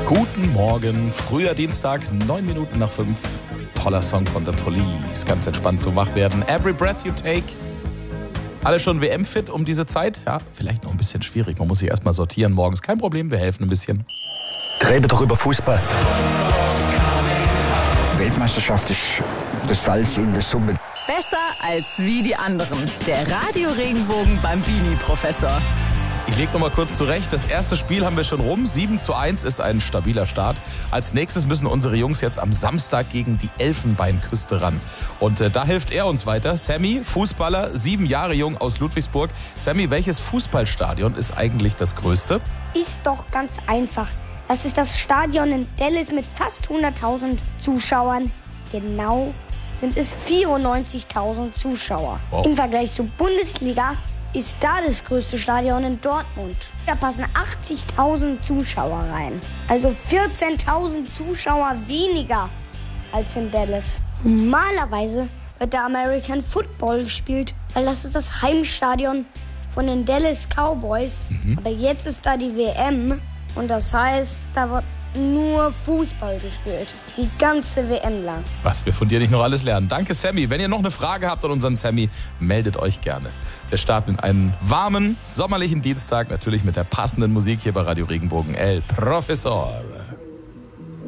Guten Morgen, früher Dienstag, 9 Minuten nach 5. Toller Song von The Police, ganz entspannt zum Wachwerden. Every Breath You Take. Alle schon WM-fit um diese Zeit? Ja, vielleicht noch ein bisschen schwierig. Man muss sich erstmal sortieren morgens. Kein Problem, wir helfen ein bisschen. Redet doch über Fußball. Weltmeisterschaft ist das Salz in der Suppe. Besser als wie die anderen. Der Radio-Regenbogen Bambini-Professor. Ich lege noch mal kurz zurecht. Das erste Spiel haben wir schon rum. 7:1 ist ein stabiler Start. Als nächstes müssen unsere Jungs jetzt am Samstag gegen die Elfenbeinküste ran. Und da hilft er uns weiter. Sammy, Fußballer, 7 Jahre jung aus Ludwigsburg. Sammy, welches Fußballstadion ist eigentlich das größte? Ist doch ganz einfach. Das ist das Stadion in Dallas mit fast 100.000 Zuschauern. Genau sind es 94.000 Zuschauer. Wow. Im Vergleich zur Bundesliga ist da das größte Stadion in Dortmund. Da passen 80.000 Zuschauer rein. Also 14.000 Zuschauer weniger als in Dallas. Normalerweise wird der American Football gespielt, weil das ist das Heimstadion von den Dallas Cowboys. Aber jetzt ist da die WM und das heißt, da wird nur Fußball gespielt. Die ganze WM lang. Was wir von dir nicht noch alles lernen. Danke, Sammy. Wenn ihr noch eine Frage habt an unseren Sammy, meldet euch gerne. Wir starten in einen warmen, sommerlichen Dienstag, natürlich mit der passenden Musik hier bei Radio Regenbogen. El Professor.